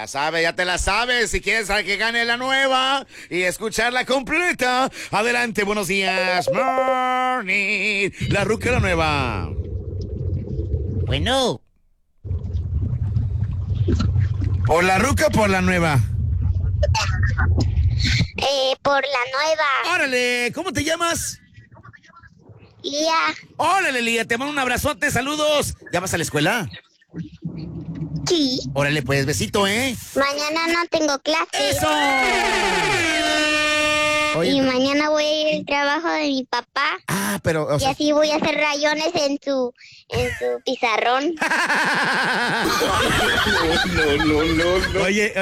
Ya te la sabes. Si quieres a que gane la nueva y escucharla completa, adelante, buenos días. Morning. La ruca la nueva. Bueno. ¿Por la ruca o por la nueva? Por la nueva. Órale, ¿cómo te llamas? Lía. Órale, Lía, te mando un abrazote, saludos. ¿Ya vas a la escuela? Sí. Órale, pues, besito, ¿eh? Mañana no tengo clase. ¡Eso! Oye, y mañana voy a ir al trabajo de mi papá. Pero... y así voy a hacer rayones en su pizarrón. No. Oye,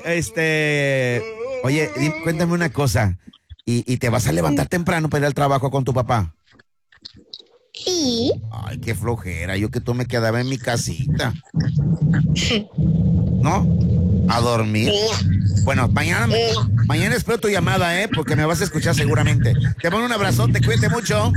cuéntame una cosa. ¿Y te vas a levantar temprano para ir al trabajo con tu papá? Sí. Ay, qué flojera. Yo que tú me quedaba en mi casita. ¿No? A dormir. Bueno, mañana espero tu llamada, porque me vas a escuchar seguramente. Te mando un abrazote, cuídate mucho.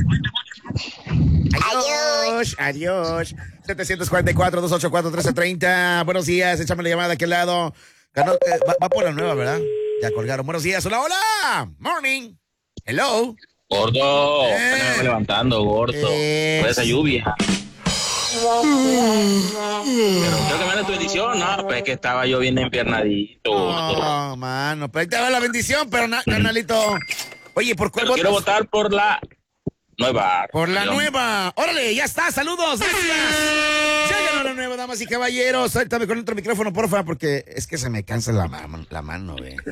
Adiós. 744-284-1330. Buenos días, échame la llamada de aquel lado. Va por la nueva, ¿verdad? Ya colgaron. Buenos días, hola. Morning. Hello. Gordo, apenas me levantando, gordo. Por esa lluvia. Pero creo que me da tu bendición, ¿no? Pues es que estaba yo bien empiernadito. No, mano, pero ahí te va la bendición, pero carnalito. Oye, ¿por cuál votas? Quiero votar por la nueva. Por la nueva. Órale, ya está, saludos, gracias. Ya ganó la nueva, damas y caballeros. Suéltame con otro micrófono, porfa, porque es que se me cansa la mano,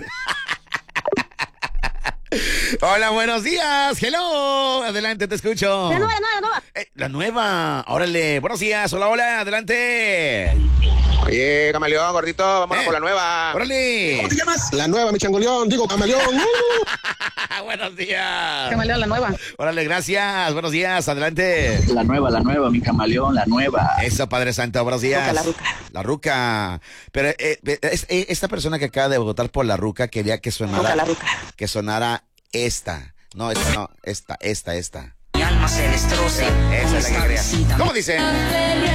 Hola, buenos días. Hello. Adelante, te escucho. La nueva. La nueva. Órale, buenos días. Hola, adelante. Oye, camaleón, gordito, vámonos por la nueva. Órale. ¿Cómo te llamas? La nueva, mi changoleón, digo camaleón. Buenos días. Camaleón, la nueva. Órale, gracias. Buenos días, adelante. La nueva, mi camaleón, la nueva. Eso, Padre Santo, buenos días. La ruca. La ruca. Pero esta persona que acaba de votar por la ruca quería que sonara. La ruca. Que sonara esta. No, esta no. Esta. Mi alma se destroce. Esa es la que quería. ¿Cómo dice?